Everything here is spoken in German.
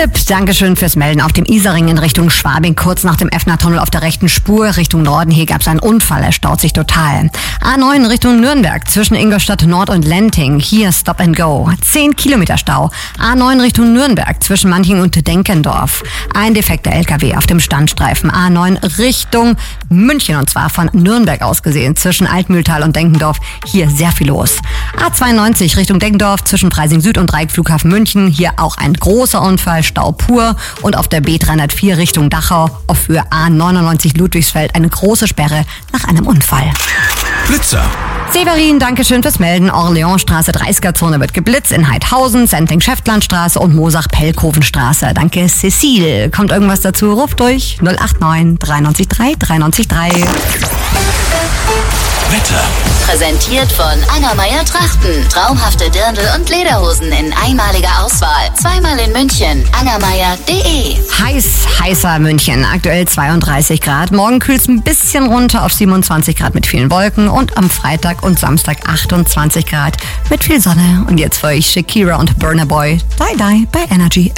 Philipp, Dankeschön fürs Melden. Auf dem Isarring in Richtung Schwabing, kurz nach dem Effner-Tunnel auf der rechten Spur Richtung Norden. Hier gab es einen Unfall, er staut sich total. A9 Richtung Nürnberg, zwischen Ingolstadt Nord und Lenting. Hier Stop and Go. 10 Kilometer Stau. A9 Richtung Nürnberg, zwischen Manching und Denkendorf. Ein defekter LKW auf dem Standstreifen. A9 Richtung München, und zwar von Nürnberg aus gesehen, zwischen Altmühltal und Denkendorf. Hier sehr viel los. A92 Richtung Denkendorf, zwischen Freising Süd und Dreieckflughafen München. Hier auch ein großer Unfall, Stau pur. Und auf der B304 Richtung Dachau, auf Höhe A99 Ludwigsfeld, eine große Sperre nach einem Unfall. Blitzer. Severin, Dankeschön fürs Melden. Orleansstraße, 30er-Zone wird geblitzt in Heidhausen, Sendling-Schäftlandstraße und Moosach-Pellkovenstraße. Danke, Cecile. Kommt irgendwas dazu? Ruft durch 089 93 3 93 3. Wetter. Präsentiert von Angermeier Trachten. Traumhafte Dirndl und Lederhosen in einmaliger Auswahl. Zweimal in München. Angermeier.de. Heißer München. Aktuell 32 Grad. Morgen kühlt es ein bisschen runter auf 27 Grad mit vielen Wolken. Und am Freitag und Samstag 28 Grad mit viel Sonne. Und jetzt für euch Shakira und Burna Boy. Die Die bei Energy.